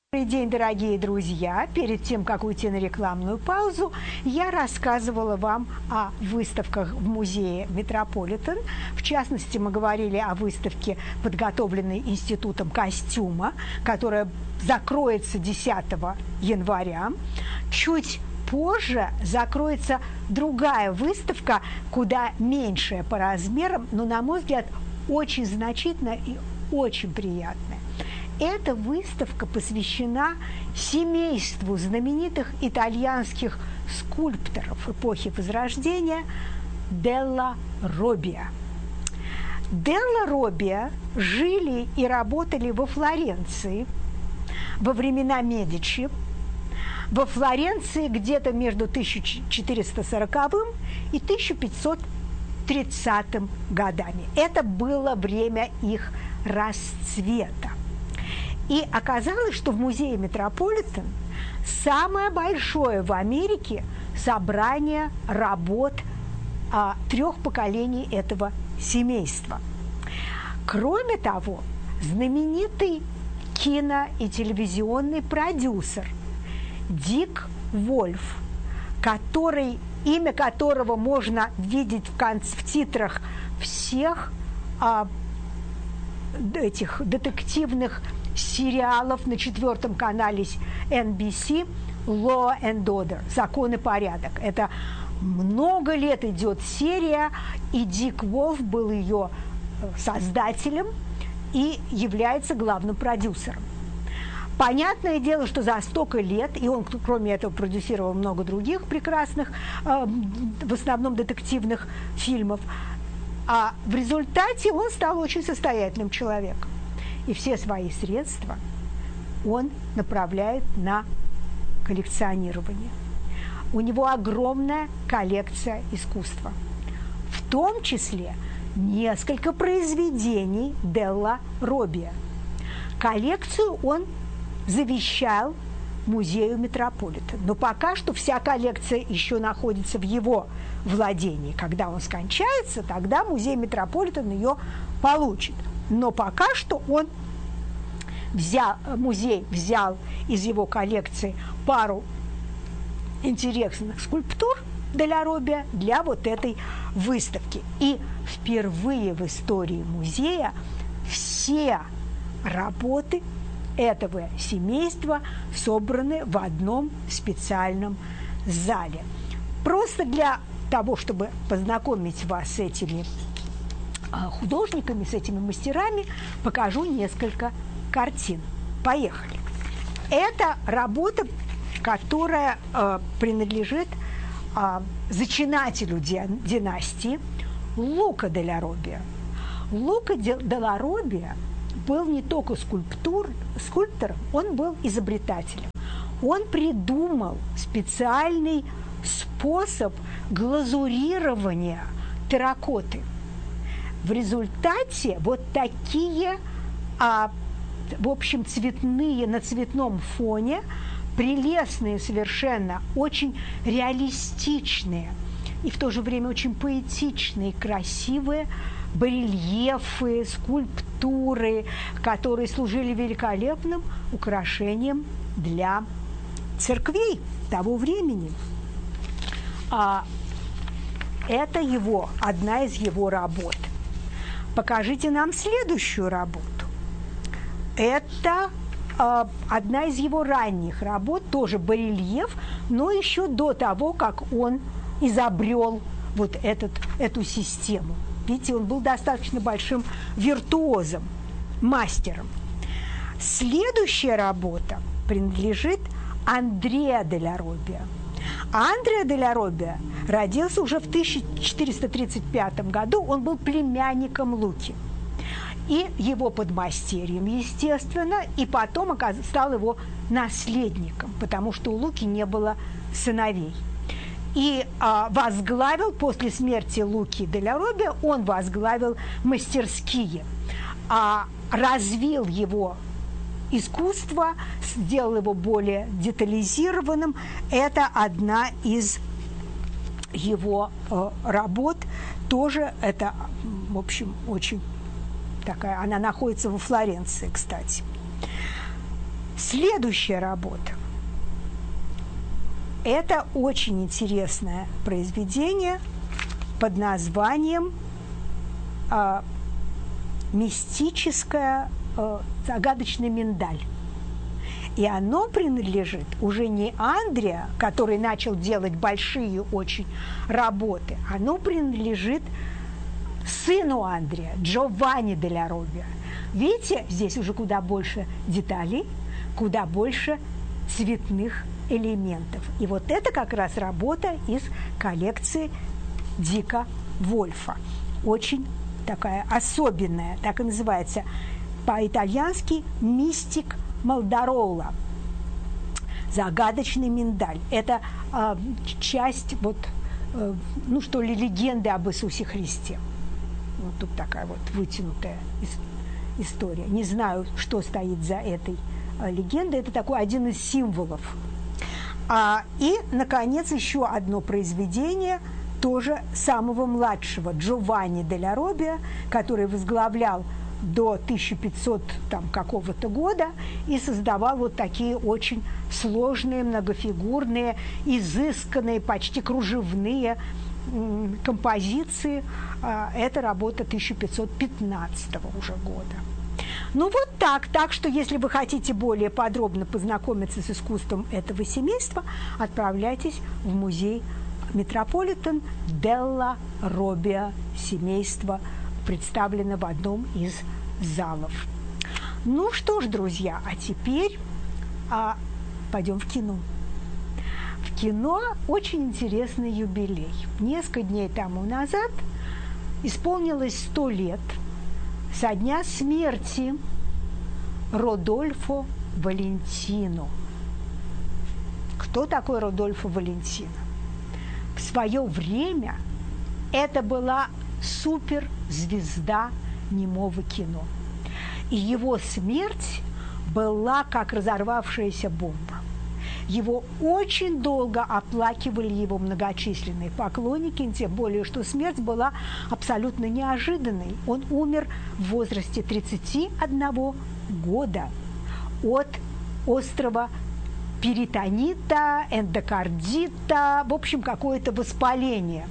Добрый день, дорогие друзья! Перед тем, как уйти на рекламную паузу, я рассказывала вам о выставках в музее Метрополитен. В частности, мы говорили о выставке, подготовленной Институтом костюма, которая закроется 10 января. Чуть позже закроется другая выставка, куда меньшая по размерам, но, на мой взгляд, очень значительная и очень приятная. Эта выставка посвящена семейству знаменитых итальянских скульпторов эпохи Возрождения Делла Роббиа. Делла Роббиа жили и работали во Флоренции во времена Медичи. Во Флоренции где-то между 1440 и 1530 годами. Это было время их расцвета. И оказалось, что в музее Метрополитен самое большое в Америке собрание работ трех поколений этого семейства. Кроме того, знаменитый кино- и телевизионный продюсер Дик Вольф, имя которого можно видеть в титрах всех этих детективных сериалов на 4-м канале NBC Law and Order, «Закон и порядок». Это много лет идет серия, и Дик Вольф был ее создателем и является главным продюсером. Понятное дело, что за столько лет, и он, кроме этого, продюсировал много других прекрасных, в основном детективных фильмов, а в результате он стал очень состоятельным человеком. И все свои средства он направляет на коллекционирование. У него огромная коллекция искусства, в том числе несколько произведений Делла Роббиа. Коллекцию он завещал музею Метрополитен, но пока что вся коллекция еще находится в его владении. Когда он скончается, тогда музей Метрополитен ее получит. Но пока что музей взял из его коллекции пару интересных скульптур Делла Роббиа для вот этой выставки. И впервые в истории музея все работы этого семейства собраны в одном специальном зале. Просто для того, чтобы познакомить вас с этими художниками, с этими мастерами, покажу несколько картин. Поехали. Это работа, которая принадлежит зачинателю династии Лука Делла Роббиа. Лука Делла Роббиа был не только скульптором, он был изобретателем. Он придумал специальный способ глазурирования терракоты. В результате вот такие, в общем, цветные, на цветном фоне, прелестные совершенно, очень реалистичные и в то же время очень поэтичные, красивые барельефы, скульптуры, которые служили великолепным украшением для церквей того времени. Это одна из его работ. Покажите нам следующую работу. Это одна из его ранних работ, тоже барельеф, но еще до того, как он изобрел вот эту систему. Видите, он был достаточно большим виртуозом, мастером. Следующая работа принадлежит Андреа Делла Роббиа. Андреа Делла Роббиа родился уже в 1435 году, он был племянником Луки. И его подмастерьем, естественно, и потом стал его наследником, потому что у Луки не было сыновей. И возглавил, после смерти Луки Делла Роббиа, он возглавил мастерские, развил его искусство, сделал его более детализированным. Это одна из его работ. Тоже это, в общем, очень такая, она находится во Флоренции, кстати. Следующая работа. Это очень интересное произведение под названием «Мистическая загадочный миндаль». И оно принадлежит уже не Андреа, который начал делать большие очень работы, оно принадлежит сыну Андреа, Джованни делла Роббия. Видите, здесь уже куда больше деталей, куда больше цветных элементов. И вот это как раз работа из коллекции Дика Вольфа. Очень такая особенная, так и называется по-итальянски «Мистик Малдарола». Загадочный миндаль. Это часть вот, ну что ли, легенды об Иисусе Христе. Вот тут такая вот вытянутая история. Не знаю, что стоит за этой легендой. Это такой один из символов. И, наконец, еще одно произведение тоже самого младшего Джованни делла Роббия, который возглавлял до 1500 там, какого-то года и создавал вот такие очень сложные, многофигурные, изысканные, почти кружевные композиции. Это работа 1515 уже года. Ну вот так. Так что, если вы хотите более подробно познакомиться с искусством этого семейства, отправляйтесь в музей Метрополитен делла Роббия. Семейство представлено в одном из залов. Ну что ж, друзья, а теперь пойдем в кино. В кино очень интересный юбилей. Несколько дней тому назад исполнилось 100 лет со дня смерти Родольфо Валентино. Кто такой Родольфо Валентино? В свое время это была суперзвезда немого кино. И его смерть была как разорвавшаяся бомба. Его очень долго оплакивали его многочисленные поклонники, тем более, что смерть была абсолютно неожиданной. Он умер в возрасте 31 года от острого перитонита, эндокардита, в общем, какое-то воспаление.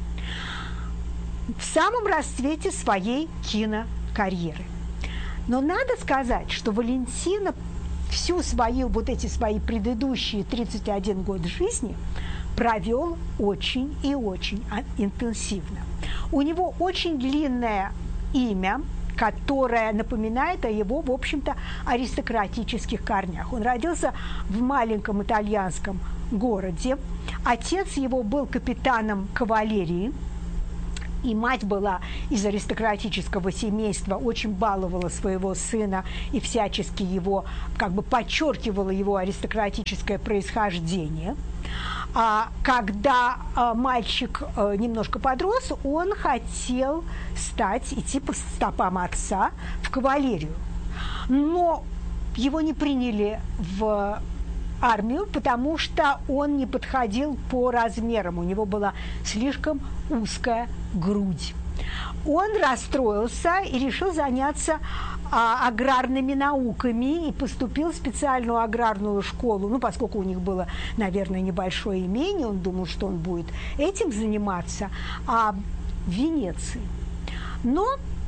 В самом расцвете своей кинокарьеры. Но надо сказать, что Валентино всю свою, вот эти свои предыдущие 31 год жизни провел очень и очень интенсивно. У него очень длинное имя, которое напоминает о его, в общем-то, аристократических корнях. Он родился в маленьком итальянском городе. Отец его был капитаном кавалерии, и мать была из аристократического семейства, очень баловала своего сына и всячески его, как бы подчеркивала его аристократическое происхождение. А когда мальчик немножко подрос, он хотел идти по стопам отца в кавалерию. Но его не приняли в армию, потому что он не подходил по размерам, у него была слишком узкая грудь. Он расстроился и решил заняться аграрными науками и поступил в специальную аграрную школу. Ну, поскольку у них было, наверное, небольшое имение, он думал, что он будет этим заниматься, в Венеции. Но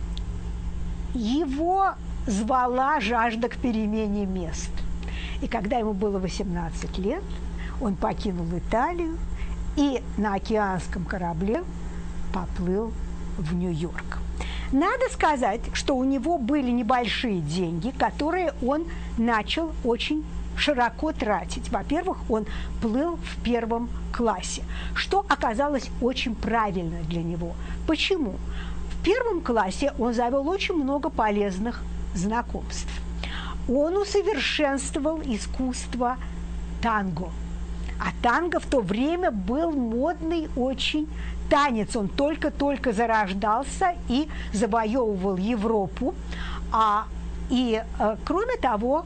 его звала жажда к перемене мест. И когда ему было 18 лет, он покинул Италию и на океанском корабле поплыл в Нью-Йорк. Надо сказать, что у него были небольшие деньги, которые он начал очень широко тратить. Во-первых, он плыл в первом классе, что оказалось очень правильно для него. Почему? В первом классе он завел очень много полезных знакомств. Он усовершенствовал искусство танго. А танго в то время был модный очень танец. Он только-только зарождался и завоевывал Европу. Кроме того,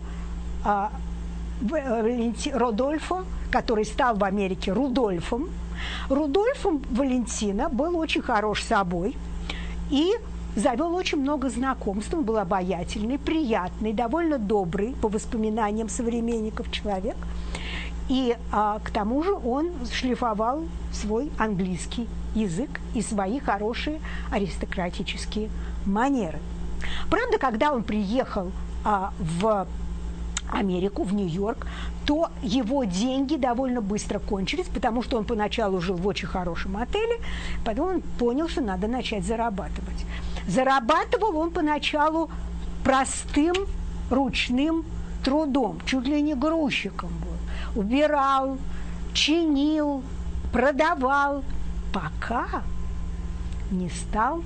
Родольфо, который стал в Америке Рудольфом Валентино, был очень хорош собой. И завел очень много знакомств, он был обаятельный, приятный, довольно добрый, по воспоминаниям современников, человек. И к тому же он шлифовал свой английский язык и свои хорошие аристократические манеры. Правда, когда он приехал в Америку, в Нью-Йорк, то его деньги довольно быстро кончились, потому что он поначалу жил в очень хорошем отеле, потом он понял, что надо начать зарабатывать. Зарабатывал он поначалу простым ручным трудом, чуть ли не грузчиком был. Убирал, чинил, продавал, пока не стал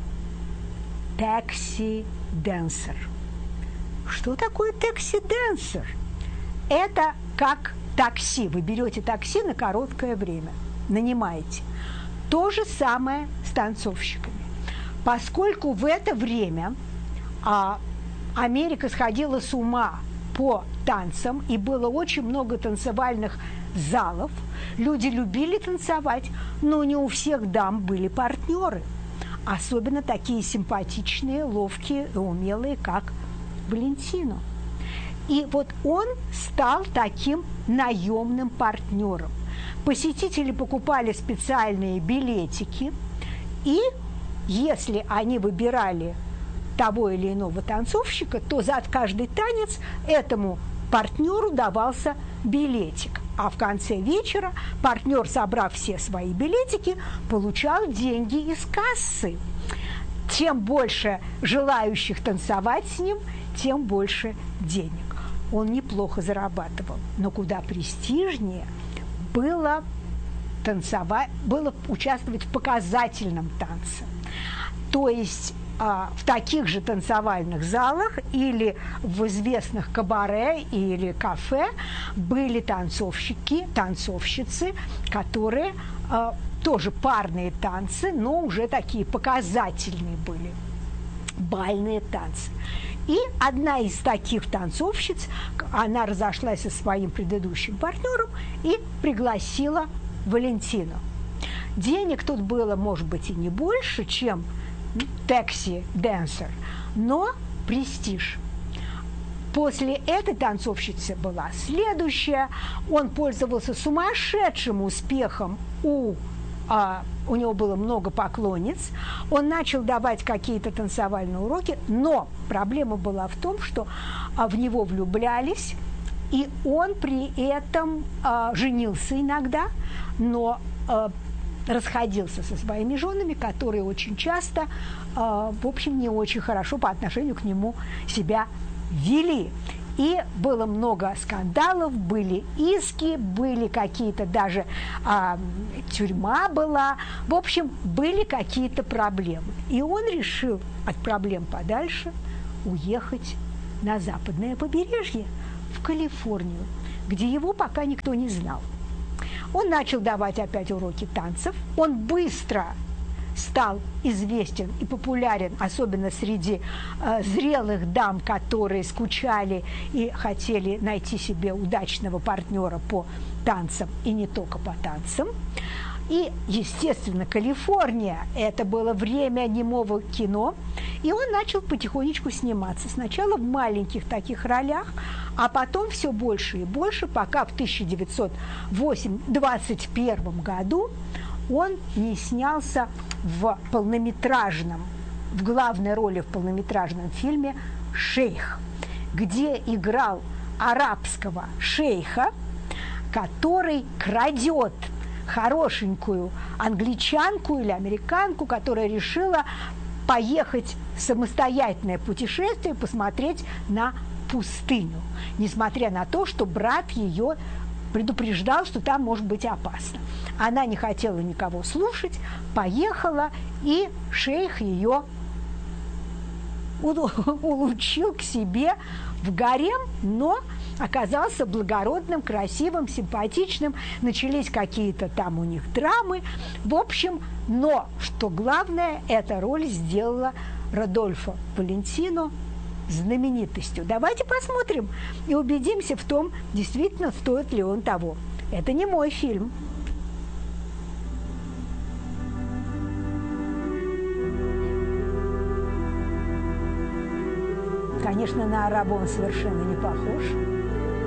такси-денсер. Что такое такси-денсер? Это как такси. Вы берете такси на короткое время, нанимаете. То же самое с танцовщиками. Поскольку в это время Америка сходила с ума по танцам, и было очень много танцевальных залов, люди любили танцевать, но не у всех дам были партнеры. Особенно такие симпатичные, ловкие и умелые, как Валентино. И вот он стал таким наемным партнером. Посетители покупали специальные билетики, и если они выбирали того или иного танцовщика, то за каждый танец этому партнеру давался билетик. А в конце вечера партнер, собрав все свои билетики, получал деньги из кассы. Чем больше желающих танцевать с ним, тем больше денег. Он неплохо зарабатывал, но куда престижнее было участвовать в показательном танце. То есть в таких же танцевальных залах или в известных кабаре или кафе были танцовщики, танцовщицы, которые тоже парные танцы, но уже такие показательные были, бальные танцы. И одна из таких танцовщиц, она разошлась со своим предыдущим партнером и пригласила Валентино. Денег тут было, может быть, и не больше, чем такси-денсер, но престиж. После этой танцовщицы была следующая. Он пользовался сумасшедшим успехом у него было много поклонниц, он начал давать какие-то танцевальные уроки, но проблема была в том, что в него влюблялись, и он при этом женился иногда, но расходился со своими женами, которые очень часто, в общем, не очень хорошо по отношению к нему себя вели. И было много скандалов, были иски, были какие-то даже тюрьма была. В общем, были какие-то проблемы. И он решил от проблем подальше уехать на западное побережье, в Калифорнию, где его пока никто не знал. Он начал давать опять уроки танцев. Он быстро стал известен и популярен, особенно среди зрелых дам, которые скучали и хотели найти себе удачного партнера по танцам и не только по танцам. И, естественно, Калифорния – это было время немого кино, и он начал потихонечку сниматься. Сначала в маленьких таких ролях, а потом все больше и больше, пока в 1921 году он не снялся в главной роли в полнометражном фильме «Шейх», где играл арабского шейха, который крадет хорошенькую англичанку или американку, которая решила поехать в самостоятельное путешествие, посмотреть на пустыню, несмотря на то, что брат ее предупреждал, что там может быть опасно. Она не хотела никого слушать, поехала, и шейх ее улучил к себе в гарем, но оказался благородным, красивым, симпатичным. Начались какие-то там у них драмы. В общем, но, что главное, эта роль сделала Родольфо Валентино знаменитостью. Давайте посмотрим и убедимся в том, действительно стоит ли он того. Это не мой фильм. Конечно, на араба он совершенно не похож.